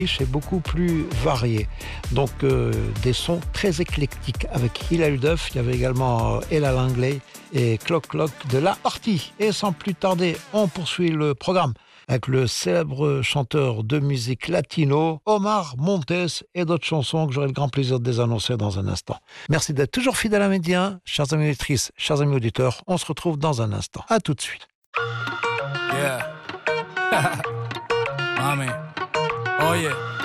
riche et beaucoup plus varié. Donc des sons très éclectiques. Avec Hilal Duff, il y avait également Ella Langley et Clock Clock de la partie. Et sans plus tarder, on poursuit le programme avec le célèbre chanteur de musique latino, Omar Montes, et d'autres chansons que j'aurai le grand plaisir de désannoncer dans un instant. Merci d'être toujours fidèle à Média, chers amis auditrices, chers amis auditeurs. On se retrouve dans un instant. À tout de suite. Yeah. Mami. Oye.